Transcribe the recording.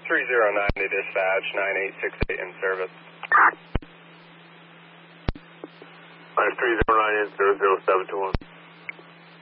309 to dispatch, 9868 in service. 5309 in 00721.